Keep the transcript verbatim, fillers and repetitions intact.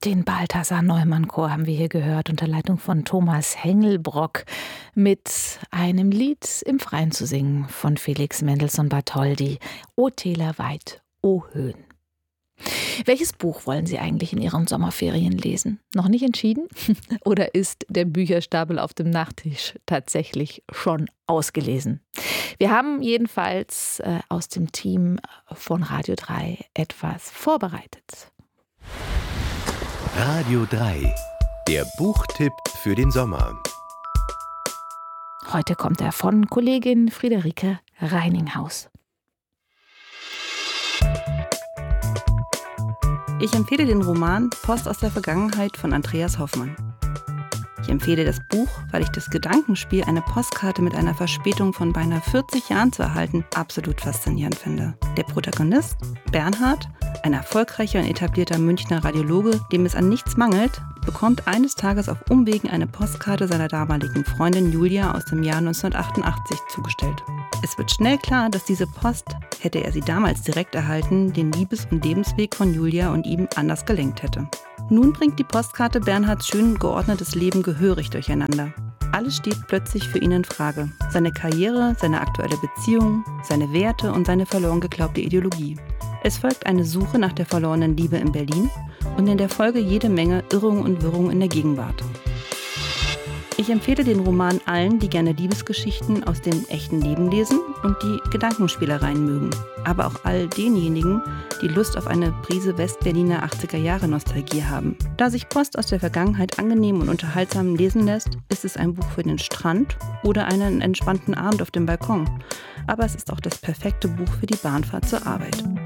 Den Balthasar-Neumann-Chor haben wir hier gehört, unter Leitung von Thomas Hengelbrock, mit einem Lied im Freien zu singen von Felix Mendelssohn-Bartholdy, O Täler weit, O Höhen. Welches Buch wollen Sie eigentlich in Ihren Sommerferien lesen? Noch nicht entschieden? Oder ist der Bücherstapel auf dem Nachttisch tatsächlich schon ausgelesen? Wir haben jedenfalls äh, aus dem Team von Radio drei etwas vorbereitet. Radio drei, der Buchtipp für den Sommer. Heute kommt er von Kollegin Friederike Reininghaus. Ich empfehle den Roman Post aus der Vergangenheit von Andreas Hoffmann. Ich empfehle das Buch, weil ich das Gedankenspiel, eine Postkarte mit einer Verspätung von beinahe vierzig Jahren zu erhalten, absolut faszinierend finde. Der Protagonist, Bernhard, ein erfolgreicher und etablierter Münchner Radiologe, dem es an nichts mangelt, bekommt eines Tages auf Umwegen eine Postkarte seiner damaligen Freundin Julia aus dem Jahr neunzehnhundertachtundachtzig zugestellt. Es wird schnell klar, dass diese Post, hätte er sie damals direkt erhalten, den Liebes- und Lebensweg von Julia und ihm anders gelenkt hätte. Nun bringt die Postkarte Bernhards schön geordnetes Leben gehörig durcheinander. Alles steht plötzlich für ihn in Frage. Seine Karriere, seine aktuelle Beziehung, seine Werte und seine verloren geglaubte Ideologie. Es folgt eine Suche nach der verlorenen Liebe in Berlin und in der Folge jede Menge Irrung und Wirrung in der Gegenwart. Ich empfehle den Roman allen, die gerne Liebesgeschichten aus dem echten Leben lesen und die Gedankenspielereien mögen. Aber auch all denjenigen, die Lust auf eine Prise Westberliner achtziger-Jahre-Nostalgie haben. Da sich Post aus der Vergangenheit angenehm und unterhaltsam lesen lässt, ist es ein Buch für den Strand oder einen entspannten Abend auf dem Balkon. Aber es ist auch das perfekte Buch für die Bahnfahrt zur Arbeit.